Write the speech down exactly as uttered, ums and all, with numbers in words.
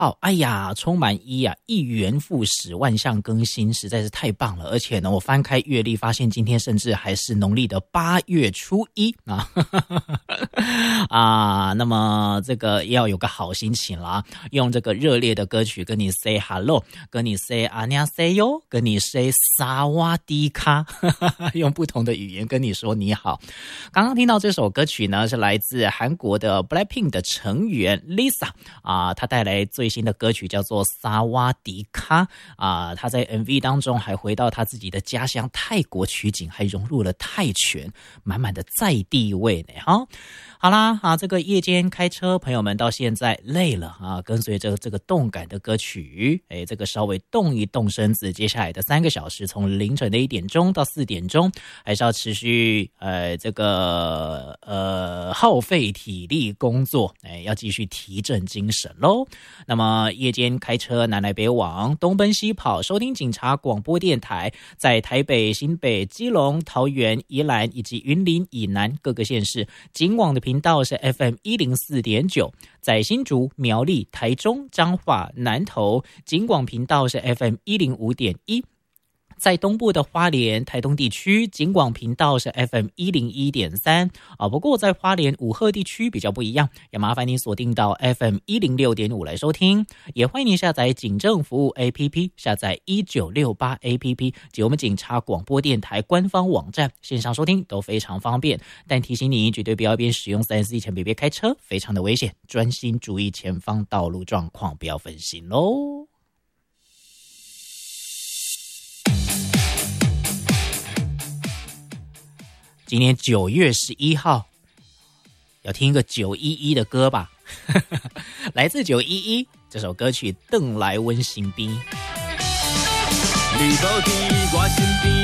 哦，哎呀，充满一啊，一元复始，万象更新，实在是太棒了！而且呢，我翻开月历，发现今天甚至还是农历的八月初一啊啊！那么这个要有个好心情啦，用这个热烈的歌曲跟你 say hello， 跟你 say 안녕하세요，跟你 say萨瓦迪卡，用不同的语言跟你说你好。刚刚听到这首歌曲呢，是来自韩国的 Blackpink 的成员 Lisa 啊，她带来最新的歌曲叫做萨瓦迪卡啊，她在 M V 当中还回到她自己的家乡泰国取景，还融入了泰拳，满满的在地味呢哈。好啦啊，这个夜间开车朋友们到现在累了啊，跟随着这个动感的歌曲，哎，这个稍微动一动身子，接下来的三个小时，从凌晨的一点钟到四点钟，还是要持续呃这个呃耗费体力工作，哎，要继续提振精神喽。那么夜间开车南来北往，东奔西跑，收听警察广播电台，在台北、新北、基隆、桃园、宜兰以及云林以南各个县市，警广的频道是 F M 一零四点九，在新竹、苗栗、台中、彰化、南投，警广频道是 F M 一零五点一。在东部的花莲、台东地区，警广频道是 F M 一零一点三啊。不过在花莲五鹤地区比较不一样，也麻烦你锁定到 F M 一零六点五来收听。也欢迎你下载警政服务 A P P， 下载一九六八 A P P 及我们警察广播电台官方网站，线上收听都非常方便。但提醒你，绝对不要边使用 三 C 前别别开车，非常的危险，专心注意前方道路状况，不要分心咯。今天九月十一号，要听一个九一一的歌吧？来自九一一这首歌曲《邓来温新兵》。 你无伫我身边，